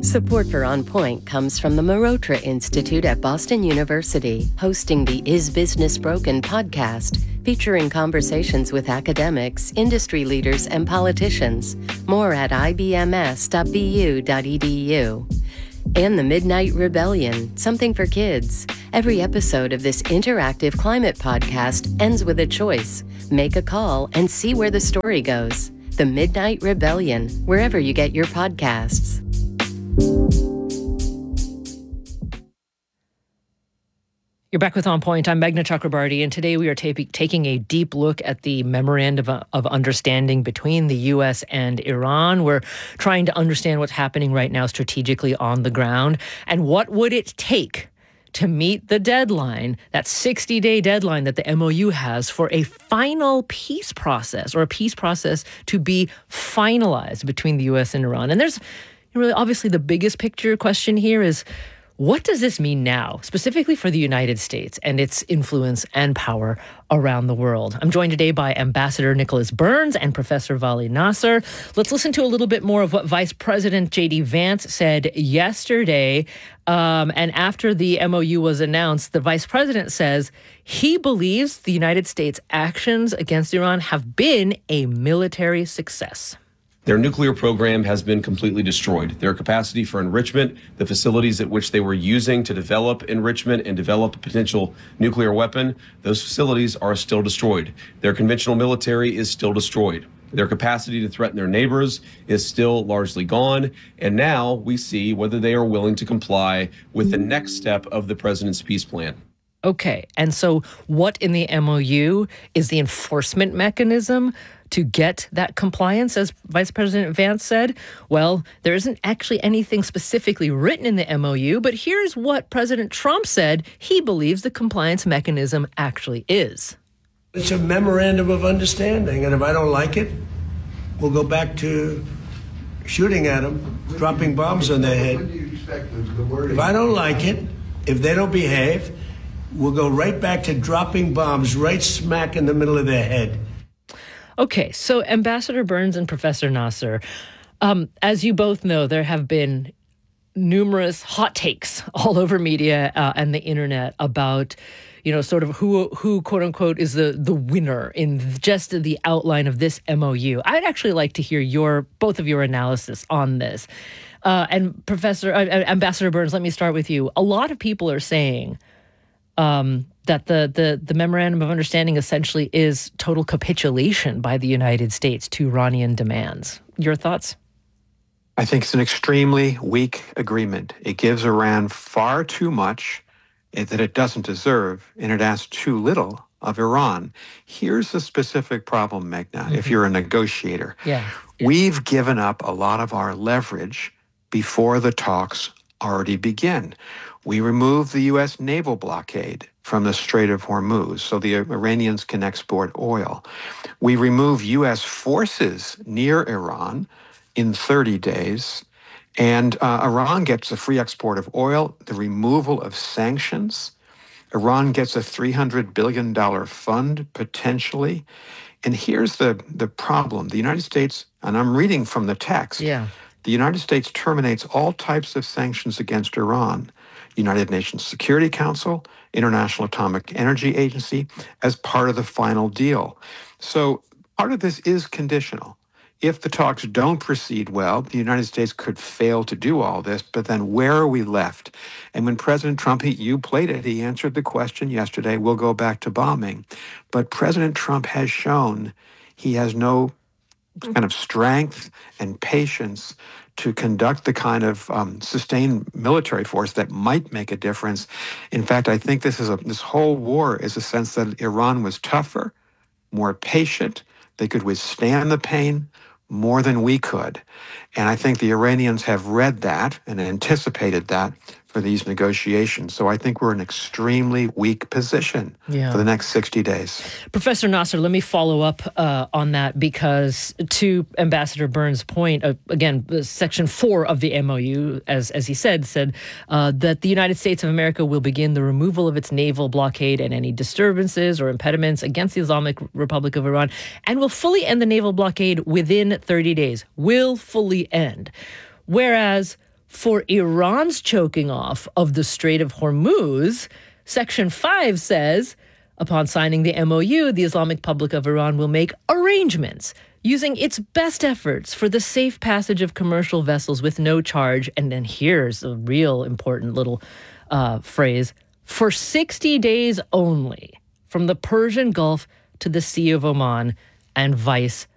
Support for On Point comes from the Marotra Institute at Boston University, hosting the Is Business Broken podcast, featuring conversations with academics, industry leaders, and politicians. More at ibms.bu.edu. And the Midnight Rebellion, something for kids. Every episode of this interactive climate podcast ends with a choice. Make a call and see where the story goes. The Midnight Rebellion, wherever you get your podcasts. You're back with On Point. I'm Meghna Chakrabarty, and today we are taking a deep look at the Memorandum of Understanding between the U.S. and Iran. We're trying to understand what's happening right now strategically on the ground, and what would it take to meet the deadline, that 60-day deadline that the MOU has for a final peace process, or a peace process to be finalized between the U.S. and Iran. And there's really obviously the biggest picture question here is, what does this mean now, specifically for the United States and its influence and power around the world? I'm joined today by Ambassador Nicholas Burns and Professor Vali Nasr. Let's listen to a little bit more of what Vice President J.D. Vance said yesterday. And after the MOU was announced, the Vice President says he believes the United States' actions against Iran have been a military success. Their nuclear program has been completely destroyed. Their capacity for enrichment, the facilities at which they were using to develop enrichment and develop a potential nuclear weapon, those facilities are still destroyed. Their conventional military is still destroyed. Their capacity to threaten their neighbors is still largely gone. And now we see whether they are willing to comply with the next step of the president's peace plan. Okay, and so what in the MOU is the enforcement mechanism to get that compliance, as Vice President Vance said? Well, there isn't actually anything specifically written in the MOU, but here's what President Trump said he believes the compliance mechanism actually is. It's a memorandum of understanding, and if I don't like it, we'll go back to shooting at them, dropping bombs on their head. If I don't like it, if they don't behave, we'll go right back to dropping bombs right smack in the middle of their head. Okay, so Ambassador Burns and Professor Nasr, as you both know, there have been numerous hot takes all over media and the internet about, sort of who quote unquote is the winner in just the outline of this MOU. I'd actually like to hear both of your analysis on this. And Ambassador Burns, let me start with you. A lot of people are saying that the Memorandum of Understanding essentially is total capitulation by the United States to Iranian demands. Your thoughts? I think it's an extremely weak agreement. It gives Iran far too much that it doesn't deserve, and it asks too little of Iran. Here's the specific problem, Meghna, if you're a negotiator. Yeah. We've given up a lot of our leverage before the talks already begin. We removed the U.S. naval blockade from the Strait of Hormuz, so the Iranians can export oil. We remove U.S. forces near Iran in 30 days, and Iran gets a free export of oil, the removal of sanctions. Iran gets a $300 billion fund, potentially. And here's the problem. The United States, and I'm reading from the text, the United States terminates all types of sanctions against Iran. United Nations Security Council, International Atomic Energy Agency, as part of the final deal. So part of this is conditional. If the talks don't proceed well, the United States could fail to do all this, but then where are we left? And when President Trump, you played it, he answered the question yesterday, we'll go back to bombing. But President Trump has shown he has no kind of strength and patience to conduct the kind of sustained military force that might make a difference. In fact, I think this whole war is a sense that Iran was tougher, more patient. They could withstand the pain more than we could. And I think the Iranians have read that and anticipated that for these negotiations. So I think we're in an extremely weak position for the next 60 days. Professor Nasr, let me follow up on that, because to Ambassador Burns' point, again, Section 4 of the MOU, as he said that the United States of America will begin the removal of its naval blockade and any disturbances or impediments against the Islamic Republic of Iran, and will fully end the naval blockade within 30 days. Will fully end. Whereas for Iran's choking off of the Strait of Hormuz, Section 5 says, upon signing the MOU, the Islamic Republic of Iran will make arrangements using its best efforts for the safe passage of commercial vessels with no charge. And then here's a real important little phrase, for 60 days only, from the Persian Gulf to the Sea of Oman and vice